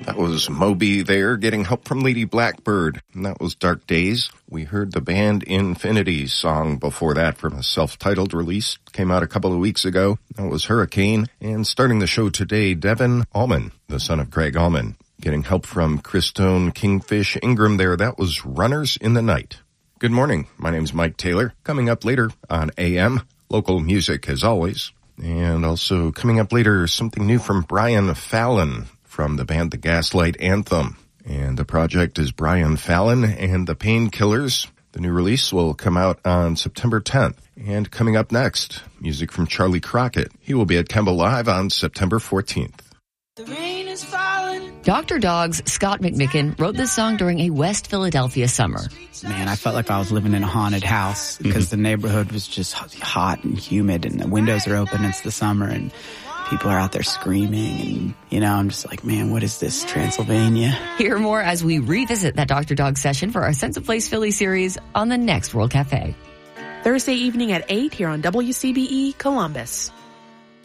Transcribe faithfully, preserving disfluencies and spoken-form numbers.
That was Moby there, getting help from Lady Blackbird. And that was Dark Days. We heard the band Infinity's song before that from a self-titled release. Came out a couple of weeks ago. That was Hurricane. And starting the show today, Devin Allman, the son of Greg Allman. Getting help from Christone Kingfish Ingram there. That was Runners in the Night. Good morning. My name's Mike Taylor. Coming up later on A M, local music as always. And also coming up later, something new from Brian Fallon from the band The Gaslight Anthem. And the project is Brian Fallon and the Painkillers. The new release will come out on September tenth. And coming up next, music from Charlie Crockett. He will be at Kemba Live on September fourteenth. The rain is falling. Doctor Dog's Scott McMicken wrote this song during a West Philadelphia summer. Man, I felt like I was living in a haunted house because mm-hmm. the neighborhood was just hot and humid and the windows are open. It's the summer and people are out there screaming and, you know, I'm just like, man, what is this, Transylvania? Hear more as we revisit that Doctor Dog session for our Sense of Place Philly series on the next World Cafe. Thursday evening at eight here on W C B E Columbus.